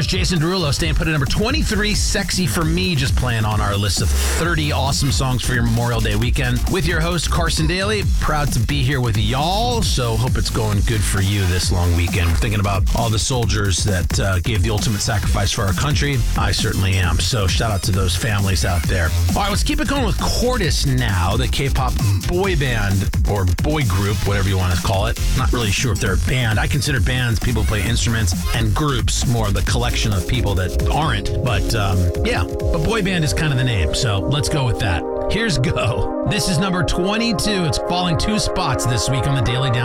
Stars, Jason Derulo, staying put at number 23, Sexy for Me, just playing on our list of 30 awesome songs for your Memorial Day weekend. With your host, Carson Daly, proud to be here with y'all, so hope it's going good for you this long weekend. We're thinking about all the soldiers that gave the ultimate sacrifice for our country. I certainly am, so shout out to those families out there. All right, let's keep it going with Cordis now, the K-pop boy band, or boy group, whatever you want to call it. Not really sure if they're a band. I consider bands people who play instruments, and groups more of the collection of people that aren't. But but boy band is kind of the name, so let's go with that. Here's Go. This is number 22. It's falling 2 spots this week on the Daily Down.